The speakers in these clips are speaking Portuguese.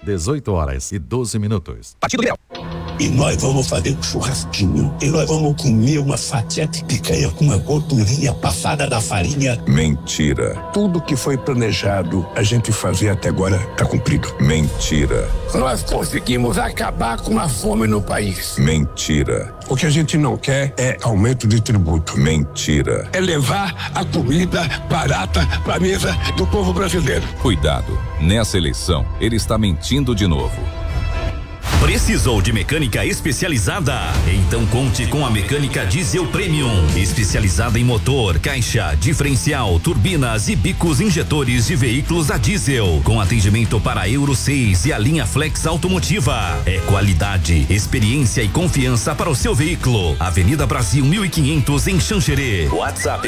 18h12. Partido Liberal. E nós vamos fazer um churrasquinho. E nós vamos comer uma fatia de picanha com uma gordurinha passada da farinha. Mentira. Tudo que foi planejado a gente fazer até agora tá cumprido. Mentira. Nós conseguimos acabar com a fome no país. Mentira. O que a gente não quer é aumento de tributo. Mentira. É levar a comida barata pra mesa do povo brasileiro. Cuidado, nessa eleição ele está mentindo de novo. Precisou de mecânica especializada? Então conte com a Mecânica Diesel Premium, especializada em motor, caixa, diferencial, turbinas e bicos injetores de veículos a diesel, com atendimento para Euro 6 e a linha Flex automotiva. É qualidade, experiência e confiança para o seu veículo. Avenida Brasil 1500 em Xanxerê. WhatsApp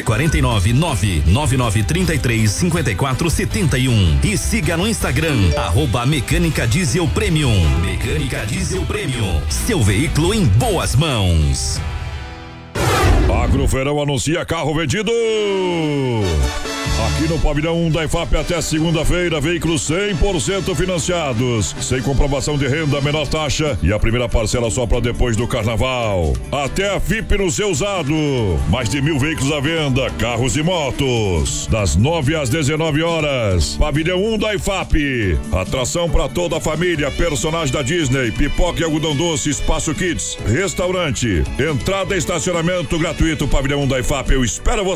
499-9933-5471 e siga no Instagram @Mecânica Diesel Premium. Mecânica Diesel Premium, seu veículo em boas mãos. Agroferão anuncia carro vendido. Aqui no pavilhão 1 da IFAP até segunda-feira, veículos 100% financiados, sem comprovação de renda, menor taxa e a primeira parcela só para depois do carnaval. Até a FIP no seu usado. Mais de 1.000 veículos à venda, carros e motos. Das 9 às 19 horas. Pavilhão 1 da IFAP. Atração para toda a família, personagem da Disney, pipoca e algodão doce, espaço kids, restaurante, entrada e estacionamento gratuito. Pavilhão 1 da IFAP, eu espero você.